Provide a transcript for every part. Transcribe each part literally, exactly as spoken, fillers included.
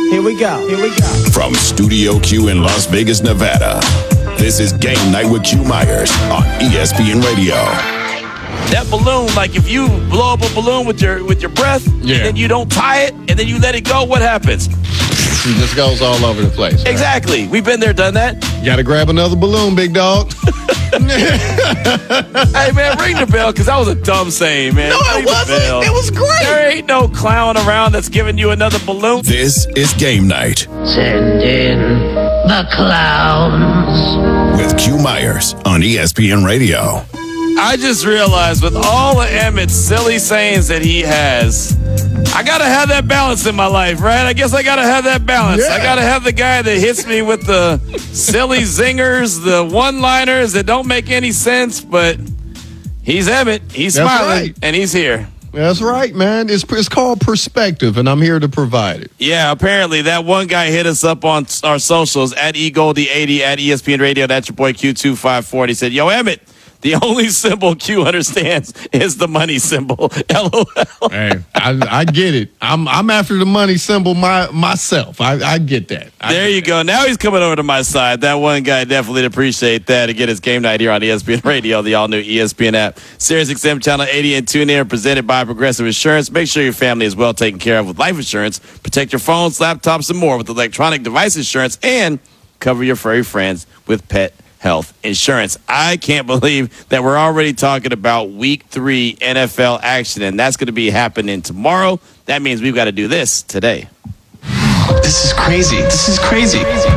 Here we go. Here we go. From Studio Q in Las Vegas, Nevada, this is Game Night with Q Myers on E S P N Radio. That balloon, like if you blow up a balloon with your with your breath, yeah. and then you don't tie it, and then you let it go, what happens? It just goes all over the place. Right? Exactly. We've been there, done that. You got to grab another balloon, big dog. Hey, man, ring the bell, because that was a dumb saying, man. No, it ring wasn't. It was great. There ain't no clown around that's giving you another balloon. This is Game Night. Send in the clowns. With Q Myers on E S P N Radio. I just realized with all of Emmitt's silly sayings that he has, I got to have that balance in my life, right? I guess I got to have that balance. Yeah. I got to have the guy that hits me with the silly zingers, the one-liners that don't make any sense, but he's Emmitt. He's That's smiling, right. and he's here. That's right, man. It's, it's called perspective, and I'm here to provide it. Yeah, apparently that one guy hit us up on our socials, at E Goldie eighty, at E S P N Radio. That's your boy Q two five four. He said, yo, Emmitt, the only symbol Q understands is the money symbol. LOL. Hey, I, I get it. I'm I'm after the money symbol my, myself. I, I get that. I There get you that. go. Now he's coming over to my side. That one guy definitely appreciate that. Again, it's Game Night here on E S P N Radio, the all-new E S P N app. Sirius X M Channel eighty and tune in, presented by Progressive Insurance. Make sure your family is well taken care of with life insurance. Protect your phones, laptops, and more with electronic device insurance. And cover your furry friends with pet health insurance. I can't believe that we're already talking about week three N F L action, and that's going to be happening tomorrow. That means we've got to do this today. This is crazy. This is crazy.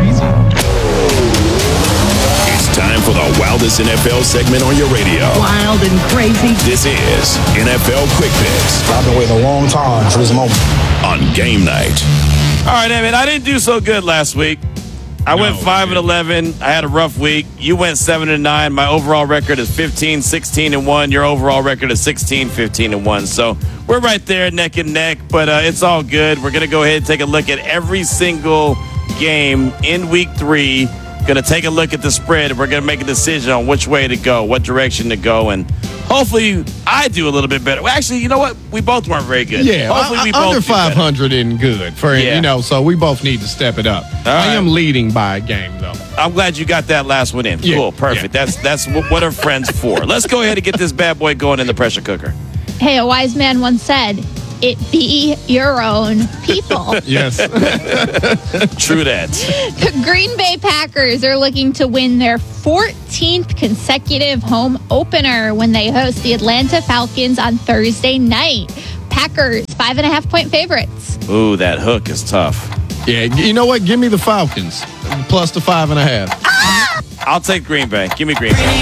It's time for the wildest N F L segment on your radio. Wild and crazy. This is N F L Quick Picks I've been waiting a long time for this moment. on Game Night. All right, Evan, I didn't do so good last week. I No, went five and eleven. I had a rough week. You went seven and nine. My overall record is fifteen, sixteen and one. Your overall record is sixteen, fifteen and one. So we're right there, neck and neck. But uh, it's all good. We're gonna go ahead and take a look at every single game in week three. Gonna take a look at the spread. We're gonna make a decision on which way to go, what direction to go, and hopefully I do a little bit better. Well, actually, you know what? We both weren't very good. Yeah, hopefully I, we I, both under do better. five hundred isn't good for Yeah. you know. So we both need to step it up. I right. am leading by a game though. I'm glad you got that last one in. Yeah, Cool, perfect. yeah. That's that's wh- what are friends for. Let's go ahead and get this bad boy going in the pressure cooker. Hey, a wise man once said, it be your own people. Yes. True that. The Green Bay Packers are looking to win their fourteenth consecutive home opener when they host the Atlanta Falcons on Thursday night. Packers, five and a half point favorites. Ooh, that hook is tough. Yeah. You know what? Give me the Falcons plus the five and a half. I'll take Green Bay. Give me Green Bay.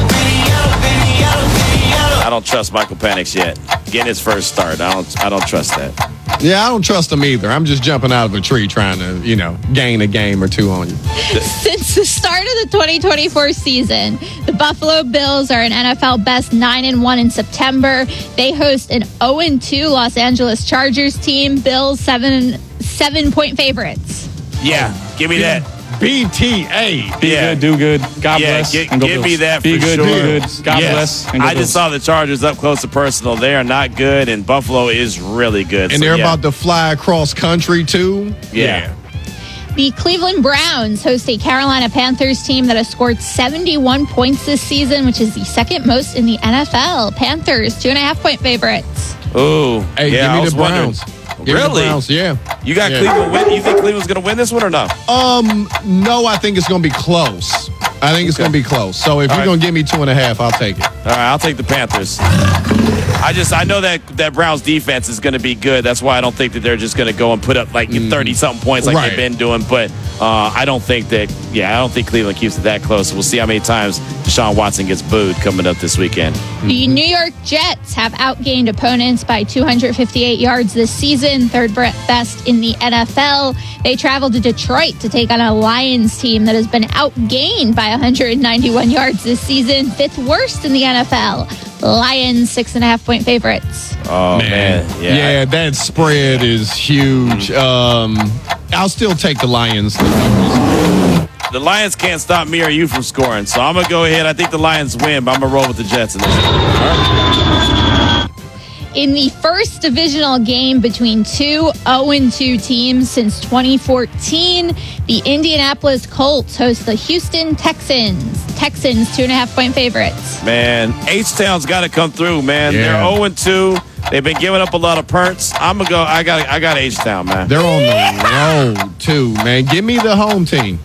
I don't trust Michael Penix yet. Getting his first start. I don't I don't trust that. Yeah, I don't trust them either. I'm just jumping out of a tree trying to, you know, gain a game or two on you. Since the start of the twenty twenty-four season, the Buffalo Bills are an N F L best nine and one in September. They host an oh and two Los Angeles Chargers team. Bills seven seven point favorites. Yeah, give me that. B T A. Be Yeah. good, do good. God Yeah, bless. gi- and go give me Bills. that Be for good, sure. do good. God Yes. bless. And go I just Bills. saw the Chargers up close and personal. They are not good, and Buffalo is really good. And So, they're yeah. about to fly across country too. Yeah. The Cleveland Browns host a Carolina Panthers team that has scored seventy-one points this season, which is the second most in the N F L. Panthers, two and a half point favorites. Ooh. Hey, yeah, I give me was the wondering- Browns. Give me the Really? Browns, yeah. You got Yeah. Cleveland win? You think Cleveland's going to win this one or not? Um, no, I think it's going to be close. I think it's going to be close. So if All you're right. going to give me two and a half, I'll take it. All right, I'll take the Panthers. I just I know that that Browns defense is going to be good. That's why I don't think that they're just going to go and put up like thirty something points like Right. they've been doing. But uh, I don't think that. Yeah, I don't think Cleveland keeps it that close. We'll see how many times Deshaun Watson gets booed coming up this weekend. The New York Jets have outgained opponents by two hundred fifty-eight yards this season, third best in the N F L. They travel to Detroit to take on a Lions team that has been outgained by one hundred ninety-one yards this season, fifth worst in the N F L. Lions, six and a half point favorites. Oh man, yeah. yeah. that spread is huge. Um, I'll still take the Lions. The Lions can't stop me or you from scoring, so I'm gonna go ahead. I think the Lions win, but I'm gonna roll with the Jets in this one. In the first divisional game between two oh and two teams since twenty fourteen, the Indianapolis Colts host the Houston Texans. Texans, two and a half point favorites. Man, H-Town's got to come through, man. Yeah. They're oh and two. They've been giving up a lot of punts. I'm going to go. I got I got H-Town, man. They're on the road, too, man. Give me the home team.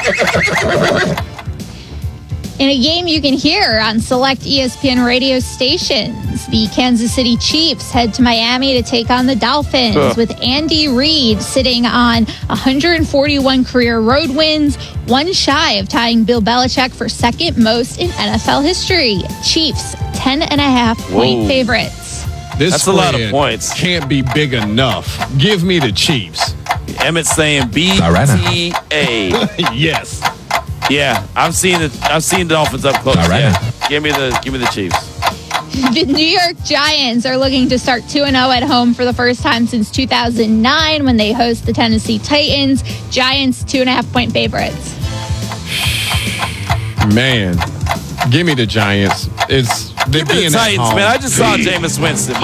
In a game you can hear on select E S P N radio stations, the Kansas City Chiefs head to Miami to take on the Dolphins, Ugh. with Andy Reid sitting on one hundred forty-one career road wins, one shy of tying Bill Belichick for second most in N F L history. Chiefs, ten and a half point Whoa. favorites. This That's a lot of spread points. Can't be big enough. Give me the Chiefs. Emmett's saying B T A. Yes. Yeah, I've seen the I've seen the Dolphins up close. All right. Yeah. Give me the give me the Chiefs. The New York Giants are looking to start two and oh at home for the first time since two thousand nine when they host the Tennessee Titans. Giants, two and a half point favorites. Man, give me the Giants. It's they're Give me being the at Titans, home. man. I just saw Jameis Winston,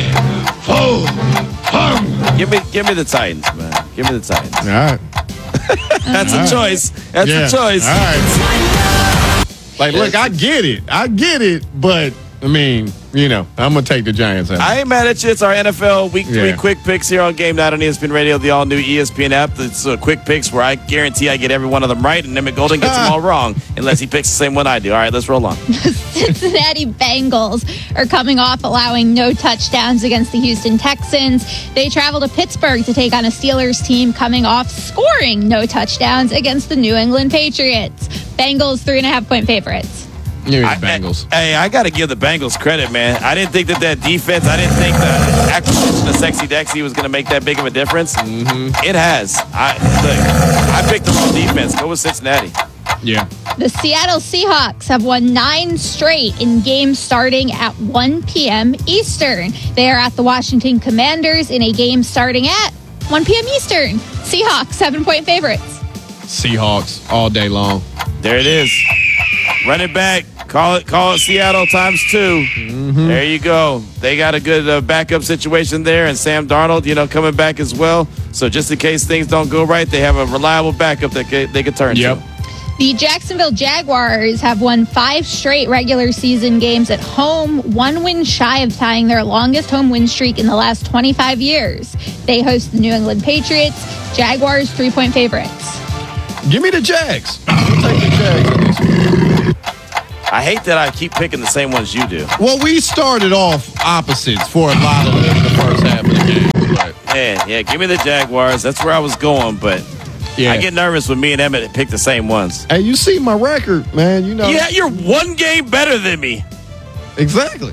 man. Give me give me the Titans, man. Give me the Titans. All right. That's All a right. choice. That's Yeah. a choice. All right. Like, look, I get it. I get it, but I mean, you know, I'm gonna take the Giants out. I ain't mad at you. It's our N F L Week Yeah. Three quick picks here on Game Night on E S P N Radio, the all-new E S P N app. It's uh, quick picks where I guarantee I get every one of them right, and Emmett Golden gets them all wrong unless he picks the same one I do. All right, let's roll on. Cincinnati Bengals are coming off allowing no touchdowns against the Houston Texans. They travel to Pittsburgh to take on a Steelers team coming off scoring no touchdowns against the New England Patriots. Bengals, three and a half point favorites. Give me the I- Bengals. Hey, I got to give the Bengals credit, man. I didn't think that that defense, I didn't think the acquisition of Sexy Dexy was going to make that big of a difference. Mm-hmm. It has. I look, I picked the wrong defense. Go with Cincinnati. Yeah. The Seattle Seahawks have won nine straight in games starting at one p.m. Eastern. They are at the Washington Commanders in a game starting at one p.m. Eastern. Seahawks, seven point favorites. Seahawks all day long. There it is. Run it back. Call it call it Seattle times two. Mm-hmm. There you go. They got a good uh, backup situation there, and Sam Darnold, you know, coming back as well. So just in case things don't go right, they have a reliable backup that they, they could turn Yep. to. The Jacksonville Jaguars have won five straight regular season games at home, one win shy of tying their longest home win streak in the last twenty-five years. They host the New England Patriots. Jaguars, three-point favorites. Give me the Jags. I'll take the Jags in this one. I hate that I keep picking the same ones you do. Well, we started off opposites for a lot of the, the first half of the game. But Yeah, yeah. Give me the Jaguars. That's where I was going, but yeah. I get nervous when me and Emmett pick the same ones. Hey, you see my record, man. You know. Yeah, you're one game better than me. Exactly.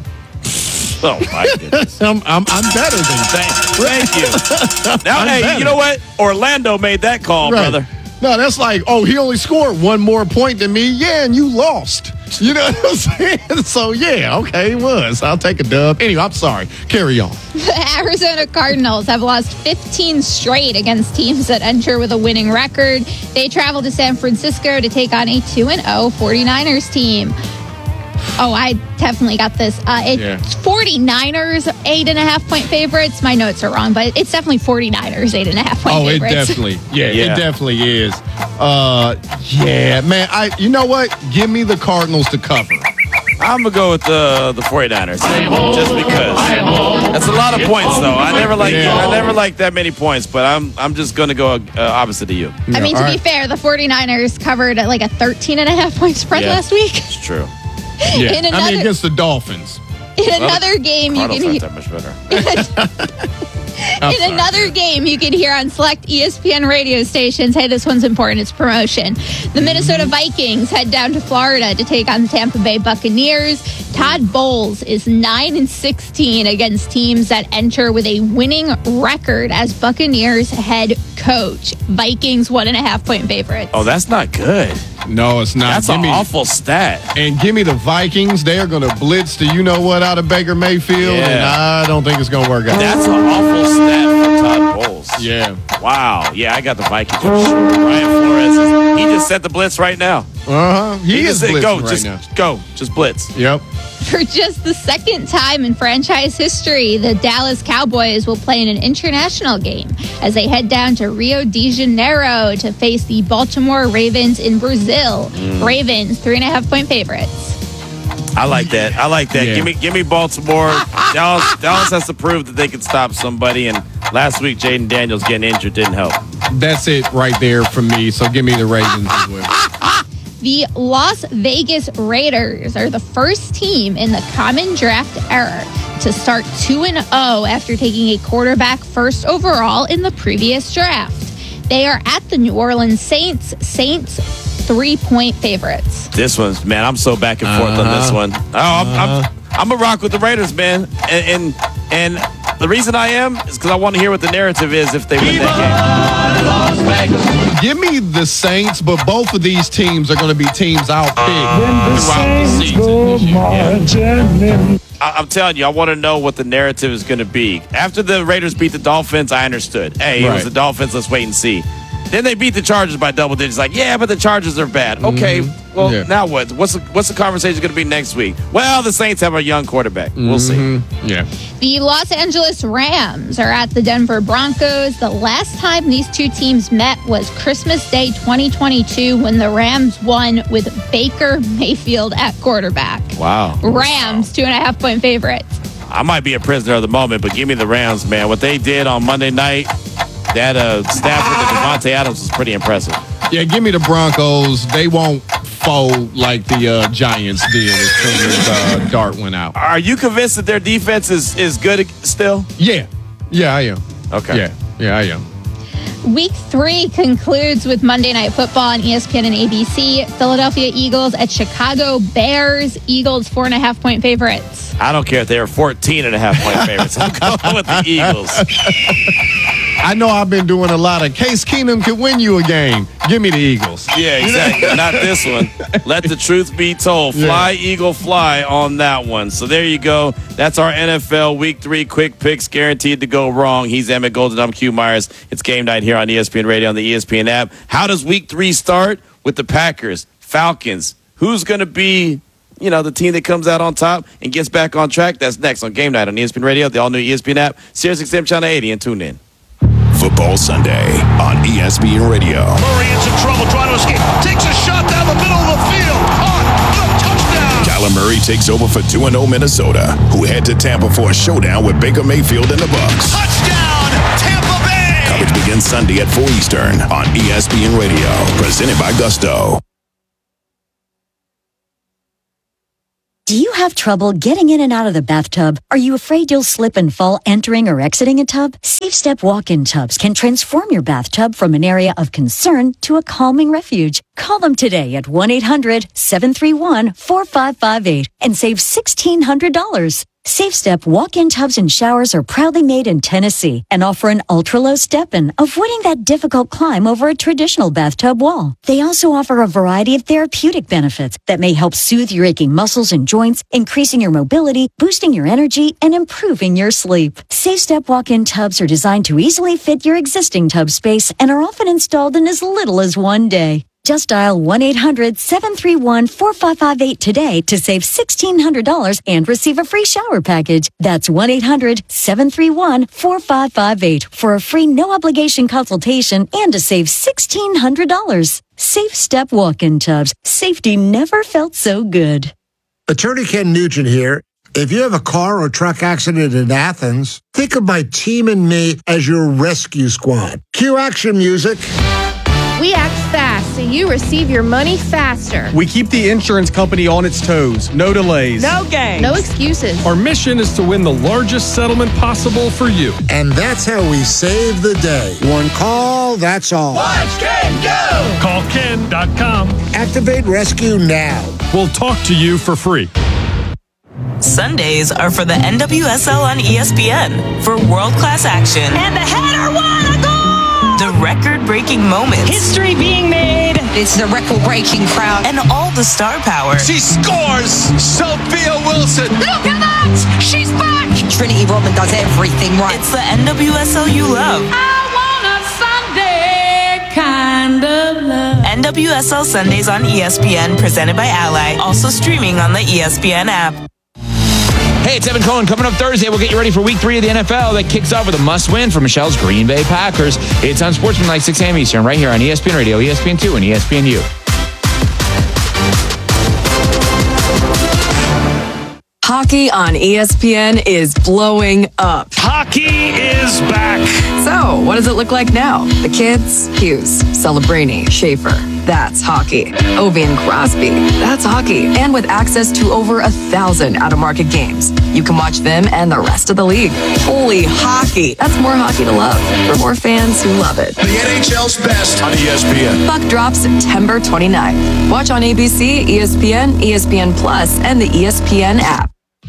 Oh my goodness. I'm, I'm, I'm better than Thank, thank you. Now, I'm hey, better. you know what? Orlando made that call, Right. brother. No, that's like, oh, he only scored one more point than me. Yeah, and you lost. You know what I'm saying? So, yeah, okay, it was. I'll take a dub. Anyway, I'm sorry. Carry on. The Arizona Cardinals have lost fifteen straight against teams that enter with a winning record. They travel to San Francisco to take on a two and oh 49ers team. Oh, I definitely got this. Uh, it's Yeah. 49ers, eight and a half point favorites. My notes are wrong, but it's definitely 49ers, eight and a half point Oh, it favorites. definitely, yeah, Yeah. it definitely is. Uh, yeah, man. I, you know what? Give me the Cardinals to cover. I'm going to go with the the 49ers. Just because. That's a lot of points, though. I never like Yeah. I never like that many points, but I'm I'm just going to go uh, opposite of you. I mean, to all be right. fair, the 49ers covered like a thirteen and a half point spread Yeah. last week. It's true. Yeah. in I another- mean, against the Dolphins. In another game, you Cardinals can aren't hear. that much better. I'm In sorry. another game, you can hear on select E S P N radio stations. Hey, this one's important. It's promotion. The Minnesota Vikings head down to Florida to take on the Tampa Bay Buccaneers. Todd Bowles is nine and sixteen against teams that enter with a winning record as Buccaneers head coach. Vikings one and a half point favorites. Oh, that's not good. No, it's not. That's give an me, awful stat. And give me the Vikings. They are going to blitz the you know what out of Baker Mayfield, Yeah. and I don't think it's going to work out. That's an awful stat for Todd Bowles. Yeah. Wow. Yeah, I got the Vikings for sure. Ryan Flores, is, he just set the blitz right now. Uh-huh. He, He is just said, blitzing go, right just now. go, just blitz. Yep. For just the second time in franchise history, the Dallas Cowboys will play in an international game as they head down to Rio de Janeiro to face the Baltimore Ravens in Brazil. Mm. Ravens, three and a half point favorites. I like that. I like that. Yeah. Give me, give me Baltimore. Dallas, Dallas has to prove that they can stop somebody. And last week, Jaden Daniels getting injured didn't help. That's it right there for me. So give me the Ravens as well. The Las Vegas Raiders are the first team in the common draft era to start two and oh after taking a quarterback first overall in the previous draft. They are at the New Orleans Saints. Saints three-point favorites. This one's, man, I'm so back and forth Uh-huh. on this one. Oh, I'm, I'm, I'm a rock with the Raiders, man. And and, and the reason I am is because I want to hear what the narrative is if they win that Give me the Saints, but both of these teams are going to be teams I'll pick throughout the season. game. I, I'm telling you, I want to know what the narrative is going to be. After the Raiders beat the Dolphins, I understood. Hey, it was Right. the Dolphins. Let's wait and see. Then they beat the Chargers by double digits. Like, yeah, but the Chargers are bad. Okay, well, Yeah. now what? What's the, what's the conversation going to be next week? Well, the Saints have a young quarterback. We'll see. Yeah. The Los Angeles Rams are at the Denver Broncos. The last time these two teams met was Christmas Day twenty twenty-two when the Rams won with Baker Mayfield at quarterback. Wow. Rams, two and a half point favorites. I might be a prisoner of the moment, but give me the Rams, man. What they did on Monday night, that uh, Stafford and Devontae Adams was pretty impressive. Yeah, give me the Broncos. They won't fold like the uh, Giants did as soon as uh, Dart went out. Are you convinced that their defense is, is good still? Yeah. Yeah, I am. Okay. Yeah. Yeah, I am. Week three concludes with Monday Night Football on E S P N and A B C. Philadelphia Eagles at Chicago Bears. Eagles, four and a half point favorites. I don't care if they were fourteen and a half point favorites. I'm going with the Eagles. I know I've been doing a lot of Case Keenum could win you a game. Give me the Eagles. Yeah, exactly. Not this one. Let the truth be told. Fly, Yeah. Eagle, fly on that one. So there you go. That's our N F L Week three quick picks guaranteed to go wrong. He's Emmett Golden. I'm Q Myers. It's game night here on E S P N Radio on the E S P N app. How does Week three start? With the Packers, Falcons. Who's going to be, you know, the team that comes out on top and gets back on track? That's next on game night on E S P N Radio, the all-new E S P N app, Sirius X M Channel eighty, and tune in. Football Sunday on E S P N Radio. Murray in some trouble trying to escape. Takes a shot down the middle of the field. Caught. The touchdown. Kyler Murray takes over for two and oh Minnesota, who head to Tampa for a showdown with Baker Mayfield and the Bucs. Touchdown. Tampa Bay. Coverage begins Sunday at four Eastern on E S P N Radio. Presented by Gusto. Do you have trouble getting in and out of the bathtub? Are you afraid you'll slip and fall entering or exiting a tub? Safe Step walk-in tubs can transform your bathtub from an area of concern to a calming refuge. Call them today at one eight hundred seven three one four five five eight and save sixteen hundred dollars. Safe Step walk-in tubs and showers are proudly made in Tennessee and offer an ultra-low step-in, avoiding that difficult climb over a traditional bathtub wall. They also offer a variety of therapeutic benefits that may help soothe your aching muscles and joints, increasing your mobility, boosting your energy, and improving your sleep. Safe Step walk-in tubs are designed to easily fit your existing tub space and are often installed in as little as one day. Just dial one eight hundred seven three one four five five eight today to save sixteen hundred dollars and receive a free shower package. That's one eight hundred seven three one four five five eight for a free no-obligation consultation and to save sixteen hundred dollars. Safe Step walk-in tubs. Safety never felt so good. Attorney Ken Nugent here. If you have a car or truck accident in Athens, think of my team and me as your rescue squad. Cue action music. We act fast so you receive your money faster. We keep the insurance company on its toes. No delays. No games. No excuses. Our mission is to win the largest settlement possible for you. And that's how we save the day. One call, that's all. Watch Ken go. Call Ken dot com. Activate rescue now. We'll talk to you for free. Sundays are for the N W S L on E S P N for world-class action. And the header won a goal! The record-breaking moments. History being made. It's the record-breaking crowd. And all the star power. She scores! Sophia Wilson! Look at that! She's back! Trinity Rodman does everything right. It's the N W S L you love. I want a Sunday kind of love. N W S L Sundays on E S P N, presented by Ally, also streaming on the E S P N app. Hey, it's Evan Cohen. Coming up Thursday, we'll get you ready for week three of the N F L that kicks off with a must-win for Michelle's Green Bay Packers. It's on Sportsmanlike, six a.m. Eastern, right here on E S P N Radio, E S P N two, and E S P N U. Hockey on E S P N is blowing up. Hockey is back. So, what does it look like now? The kids? Hughes, Celebrini, Schaefer. That's hockey. Ovi and Crosby. That's hockey. And with access to over a thousand out-of-market games, you can watch them and the rest of the league. Holy hockey. That's more hockey to love for more fans who love it. The N H L's best on E S P N. Puck drops September twenty-ninth. Watch on A B C, E S P N, E S P N Plus, and the E S P N app.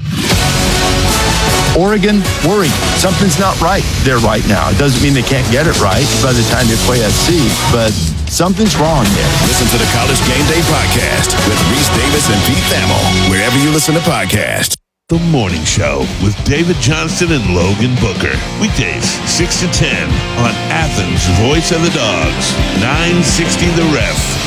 Oregon, worried. Something's not right there right now. It doesn't mean they can't get it right by the time they play at sea, but something's wrong there. Listen to the College Game Day podcast with Reese Davis and Pete Thamel, wherever you listen to podcasts. The Morning Show with David Johnston and Logan Booker. Weekdays, six to ten on Athens' Voice of the Dogs, nine sixty The Ref.